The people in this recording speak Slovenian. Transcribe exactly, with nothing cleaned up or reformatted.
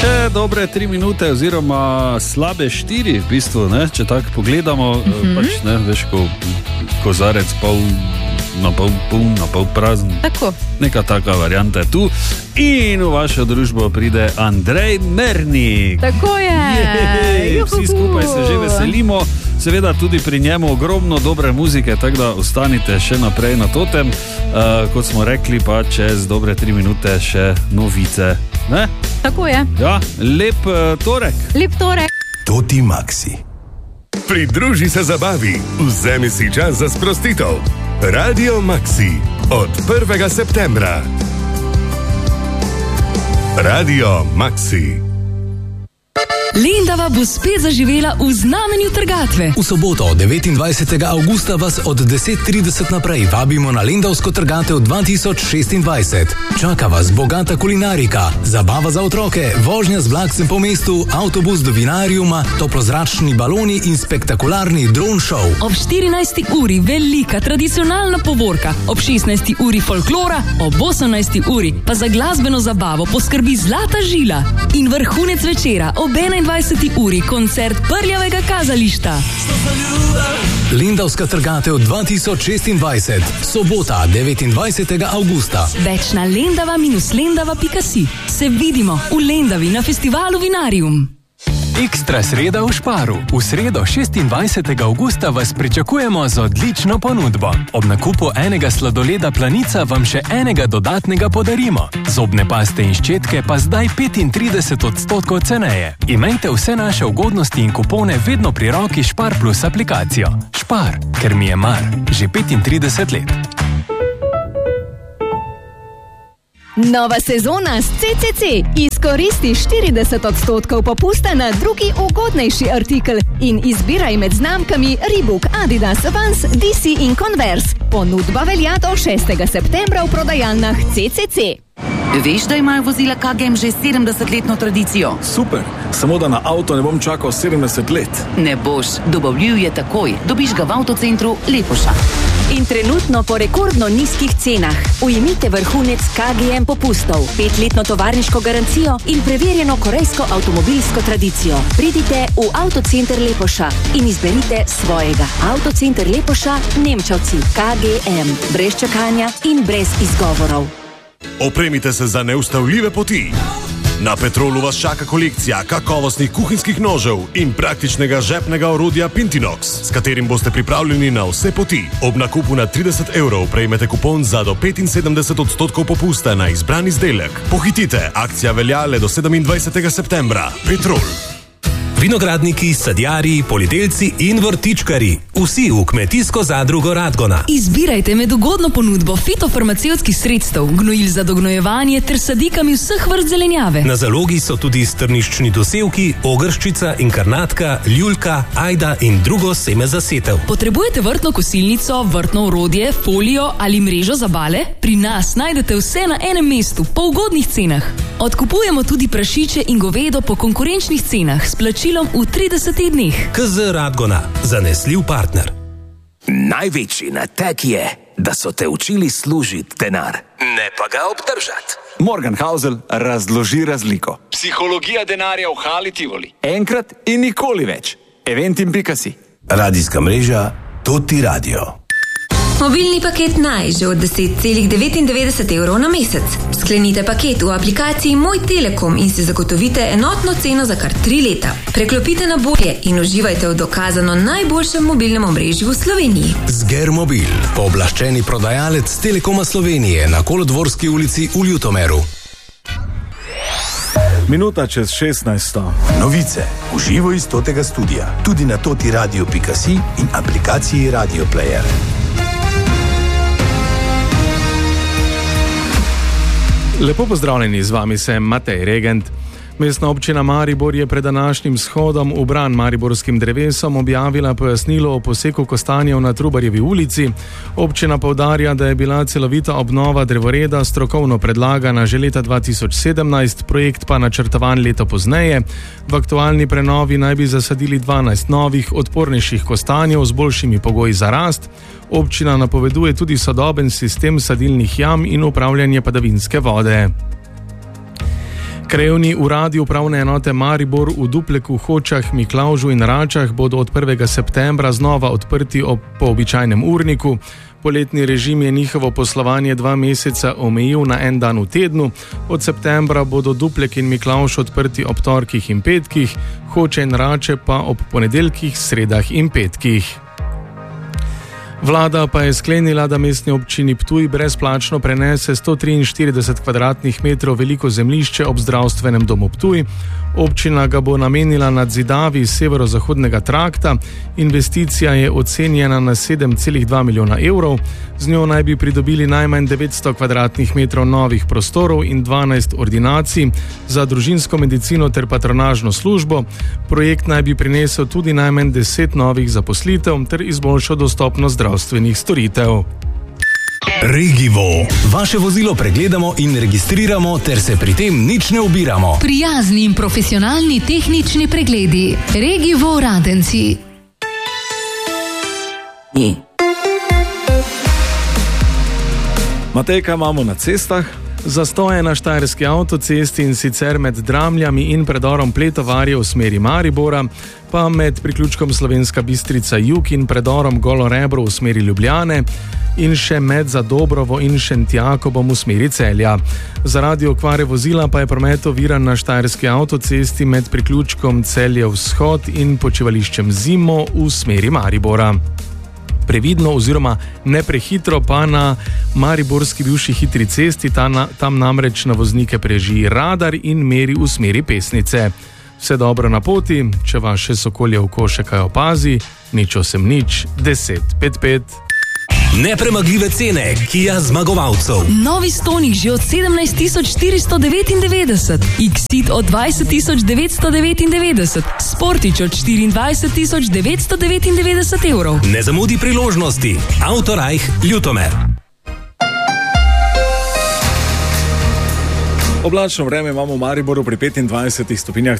Še dobre tri minute oziroma slabe štiri, v bistvu, ne? Če tako pogledamo, mm-hmm. pač ne, veš, ko kozarec pol, na pol pun, na pol prazen. Tako. Neka taka varianta je tu. In v vašo družbo pride Andrej Mernik. Tako je. Jej, vsi skupaj se že veselimo. Seveda tudi pri njemu ogromno dobre muzike, tako da ostanite še naprej na totem. Uh, kot smo rekli, pa čez dobre tri minute še novice. Ne? Tako je. Ja, lep uh, torek. Lep torek. Toti Maxi. Pridruži se zabavi, vzemi si čas za sprostitev. Radio Maxi od prvega septembra. Radio Maxi. Lendava bo spet zaživela v znamenju trgatve. V soboto, devetindvajsetega avgusta, vas od deset trideset naprej vabimo na Lendavsko trgatev dva tisoč šestindvajset. Čaka vas bogata kulinarika, zabava za otroke, vožnja z vlakcem po mestu, avtobus do vinariuma, toplozračni baloni in spektakularni dron show. Ob štirinajsti uri velika tradicionalna povorka, ob šestnajsti uri folklora, ob osemnajsti uri pa za glasbeno zabavo poskrbi Zlata žila. In vrhunec večera ob enaindvajseti uri koncert Prljavega kazališta. Lendavska trgatev dva tisoč šestindvajset, sobota, devetindvajsetega avgusta. Več na lendava minus lendava pika si. Se vidimo v Lendavi na festivalu Vinarium. Ekstra sreda v Šparu. V sredo šestindvajsetega avgusta vas pričakujemo z odlično ponudbo. Ob nakupu enega sladoleda Planica vam še enega dodatnega podarimo. Zobne paste in ščetke pa zdaj petintrideset odstotkov ceneje. Imejte vse naše ugodnosti in kupone vedno pri roki Špar Plus aplikacijo. Špar, ker mi je mar. Že petintrideset let. Nova sezona s C C C. Izkoristi štirideset odstotkov popusta na drugi ugodnejši artikel in izbiraj med znamkami Reebok, Adidas, Vans, D C in Converse. Ponudba velja do šestega septembra v prodajalnah C C C. Veš, da imajo vozila K G M že sedemdesetletno tradicijo? Super, samo da na avto ne bom čakal sedemdeset let. Ne boš, dobavljiv je takoj. Dobiš ga v avtocentru Lepoša. In trenutno po rekordno nizkih cenah. Ujemite vrhunec K G M popustov, petletno tovarniško garancijo in preverjeno korejsko avtomobilsko tradicijo. Pridite v avtocenter Lepoša in izberite svojega. Avtocenter Lepoša, Nemčevci, K G M. Brez čakanja in brez izgovorov. Opremite se za neustavljive poti. Na Petrolu vas čaka kolekcija kakovostnih kuhinjskih nožev in praktičnega žepnega orodja Pintinox, s katerim boste pripravljeni na vse poti. Ob nakupu na trideset evrov prejmete kupon za do petinsedemdeset odstotkov popusta na izbran izdelek. Pohitite, akcija velja le do sedemindvajsetega septembra. Petrol. Vinogradniki, sadjarji, poljedelci in vrtičkari. Vsi v kmetijsko zadrugo Radgona. Izbirajte med ugodno ponudbo fitofarmacevtskih sredstev, gnojil za dognojevanje ter sadikami vseh vrst zelenjave. Na zalogi so tudi strniščni dosevki, ogrščica, inkarnatka, ljuljka, ajda in drugo seme za setev. Potrebujete vrtno kosilnico, vrtno orodje, folijo ali mrežo za bale? Pri nas najdete vse na enem mestu, po ugodnih cenah. Odkupujemo tudi prašiče in govedo po konkurenčnih cenah s plačilom v tridesetih dneh. K Z Radgona, zanesljiv partner. Največji nateg je, da so te učili služiti denar, ne pa ga obdržati. Morgan Housel razloži razliko. Psihologija denarja v Hali Tivoli. Enkrat in nikoli več. Eventim pika si. Radijska mreža Toti Radio. Mobilni paket Naj že od deset celih devetindevetdeset evrov na mesec. Sklenite paket v aplikaciji Moj Telekom in si zagotovite enotno ceno za kar tri leta. Preklopite na bolje in uživajte v dokazano najboljšem mobilnem omrežju v Sloveniji. Zger Mobil, pooblaščeni prodajalec Telekoma Slovenije na Kolodvorski ulici v Ljutomeru. Minuta čez šestnajsto. Novice v živo iz Totega studia, tudi na totiradio pika si in aplikaciji Radio Player. Lepo pozdravljeni, z vami sem Matej Regent. Mestna občina Maribor je pred današnjim shodom v bran mariborskim drevesom objavila pojasnilo o poseku kostanjev na Trubarjevi ulici. Občina poudarja, da je bila celovita obnova drevoreda strokovno predlagana že leta dva tisoč sedemnajst, projekt pa načrtovan leto pozneje. V aktualni prenovi naj bi zasadili dvanajst novih, odpornejših kostanjev z boljšimi pogoji za rast. Občina napoveduje tudi sodoben sistem sadilnih jam in upravljanje padavinske vode. Krajevni uradi upravne enote Maribor v Dupleku, Hočah, Miklavžu in Račah bodo od prvega septembra znova odprti ob po običajnem urniku. Poletni režim je njihovo poslovanje dva meseca omejil na en dan v tednu. Od septembra bodo Duplek in Miklavž odprti ob torkih in petkih, Hoče in Rače pa ob ponedeljkih, sredah in petkih. Vlada pa je sklenila, da mestni občini Ptuj brezplačno prenese sto triinštirideset kvadratnih metrov veliko zemljišče ob zdravstvenem domu Ptuj. Občina ga bo namenila nadzidavi severozahodnega trakta. Investicija je ocenjena na sedem celih dva milijona evrov. Z njo naj bi pridobili najmanj devetsto kvadratnih metrov novih prostorov in dvanajst ordinacij za družinsko medicino ter patronažno službo. Projekt naj bi prinesel tudi najmanj deset novih zaposlitev ter izboljšal dostopnost zdravstvenih storitev. Regivo. Vaše vozilo pregledamo in registriramo ter se pri tem nič ne ubiramo. Prijazni in profesionalni tehnični pregledi. Regivo Radenci. Je. Matej, kaj imamo na cestah? Zastoje na štajerski avtocesti in sicer med Dramljami in predorom Pletovarje v smeri Maribora, pa med priključkom Slovenska Bistrica Jug in predorom Golo Rebro v smeri Ljubljane in še med Zadobrovo in Šentjakobom v smeri Celja. Zaradi okvare vozila pa je promet oviran na štajerski avtocesti med priključkom Celje Vzhod in počivališčem Zimo v smeri Maribora. Previdno oziroma ne prehitro pa na mariborski bivši hitri cesti, tam, na, tam namreč na voznike preži radar in meri v smeri Pesnice. Vse dobro na poti, če vaše sokolje oko še kaj opazi, nič osem nič, deset pet pet. Nepremagljive cene Kia zmagovalcev. Novi Stonic že od sedemnajst tisoč štiristo devetindevetdeset, X-Ceed od dvajset tisoč devetsto devetindevetdeset, Sportič od štiriindvajset tisoč devetsto devetindevetdeset evrov. Ne zamudi priložnosti. Autorajh Ljutomer. Oblačno vreme imamo v Mariboru pri petindvajsetih stopinjah